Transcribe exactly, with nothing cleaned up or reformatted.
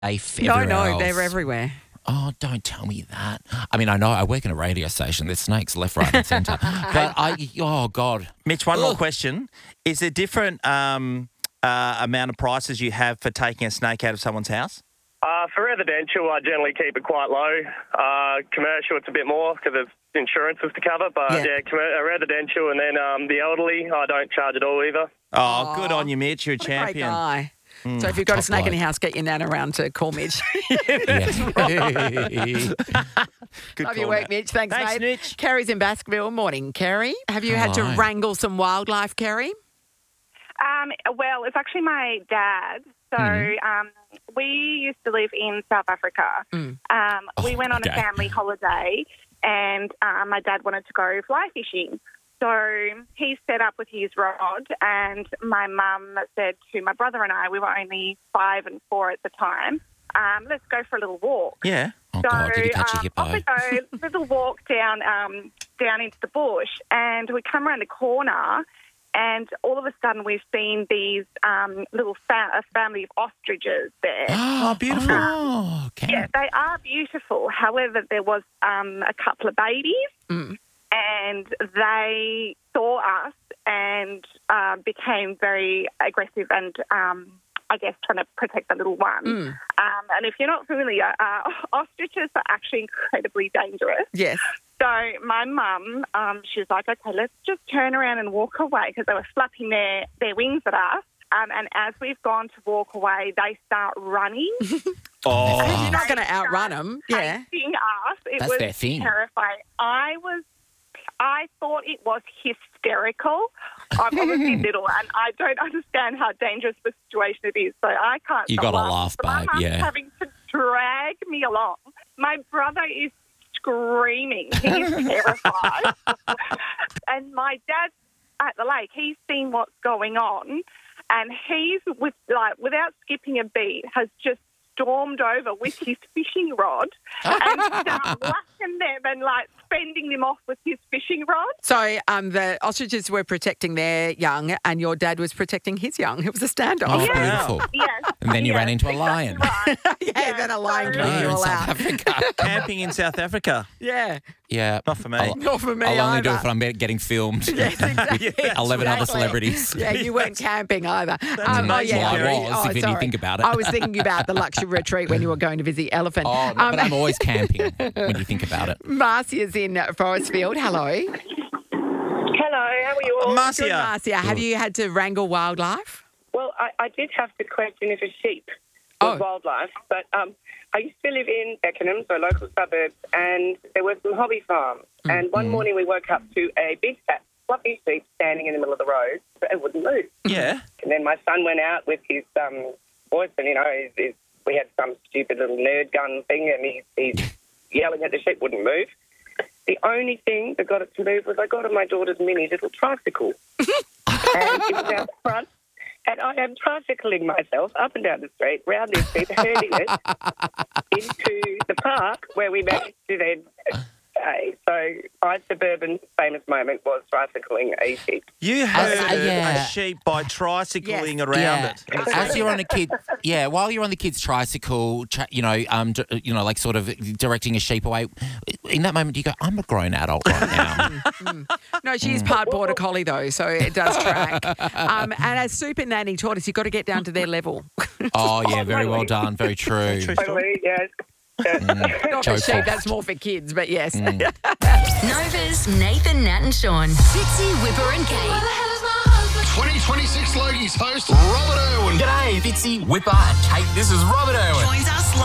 safe No, everywhere no, else. they're everywhere. Oh, don't tell me that. I mean, I know I work in a radio station. There's snakes left, right, and centre. But I, oh God, Mitch, one more Ugh. question. Is there different um, uh, amount of prices you have for taking a snake out of someone's house? Uh, for residential, I generally keep it quite low. Uh, commercial, it's a bit more because there's insurances to cover. But Yeah. yeah, commer- uh, residential, and then um, the elderly, I don't charge at all either. Oh, good on you, Mitch. You're a What a great champion. guy. So if you've got a top snake in bloke. your house, get your nan around to call Mitch. yeah. Good Love call, your work, Matt. Mitch. Thanks, Thanks, mate. Mitch. Kerry's in Baskerville. Morning, Kerry. Have you had to Hello. wrangle some wildlife, Kerry? Um, well, it's actually my dad. So Mm-hmm. um, we used to live in South Africa. Mm. Um, we Oh, went on okay. a family holiday, and um, my dad wanted to go fly fishing. So he set up with his rod, and my mum said to my brother and I, we were only five and four at the time, um, let's go for a little walk. Yeah. Oh So God, did you catch a um, hippo? off we go, little walk down um, down into the bush, and we come around the corner, and all of a sudden we've seen these um, little fa- a family of ostriches there. Oh, beautiful. Oh, okay. Yeah, they are beautiful. However, there was um, a couple of babies, Mm. and they saw us and uh, became very aggressive and, um, I guess, trying to protect the little one. Mm. Um, and if you're not familiar, uh, ostriches are actually incredibly dangerous. Yes. So my mum, um, she was like, okay, let's just turn around and walk away, because they were flapping their, their wings at us. Um, and as we've gone to walk away, they start running. Oh, You're not going to outrun them. Yeah. Chasing us. It That's was their thing. terrifying. I was, I thought it was hysterical. I'm obviously little, and I don't understand how dangerous the situation it is. So I can't. You stop gotta laughing. laugh, So my babe, mum's yeah. having to drag me along. My brother is screaming. He's terrified. And my dad's at the lake. He's seen what's going on, and he's with like without skipping a beat has just stormed over with his fishing rod and start whacking them and like fending them off with his fishing rod. So um, the ostriches were protecting their young, and your dad was protecting his young. It was a standoff. Oh, Yeah. beautiful. Yes. And then you yes, ran into a exactly lion. right. yeah, then a lion so- came Oh, you you're in all South out. Africa. camping in South Africa. Yeah. Yeah. Not for me. I'll, Not for me I'll only do either. it if I'm getting filmed. Yes, exactly. with eleven other Exactly. celebrities. Yeah, you weren't camping either. amazing, Well, I Kerry. was, if you sorry. think about it. I was thinking about the luxury retreat when you were going to visit the elephant. Oh, no, but I'm always camping when you think about it. Marcia's in Forestfield. Hello. Hello, how are you all? Good, Marcia. Marcia. Have you had to wrangle wildlife? Well, I, I did have to question if a sheep was Oh. wildlife, but um, I used to live in Beckenham, so local suburbs, and there were some hobby farms. And one morning we woke up to a big, fat, fluffy sheep standing in the middle of the road, but it wouldn't move. Yeah. And then my son went out with his um, boyfriend, you know, his, his, we had some stupid little nerd gun thing, and he's, he's yelling at the sheep, wouldn't move. The only thing that got it to move was I got on my daughter's mini little tricycle. And it was out front. And I am tricycling myself up and down the street, round this sheep, herding it into the park where we managed to then stay. So my suburban famous moment was tricycling a sheep. You heard Uh, yeah. a sheep by tricycling Yes. around yeah. it. As you're on a kid, yeah, while you're on the kid's tricycle, tra- you know, um, d- you know, like sort of directing a sheep away. In that moment, you go, "I'm a grown adult right now." No, she is part border collie though, so it does track. Um, and as Super Nanny taught us, you've got to get down to their level. Oh yeah, very well done, very true. True story. Totally, yes. Not Joe for sheep, Fox. that's more for kids, but yes. Nova's Nathan, Nat and Sean. Fitzy, Whipper and Kate. twenty twenty-six Logies host Robert Irwin. G'day, Fitzy, Whipper and Kate. This is Robert Irwin. Joins us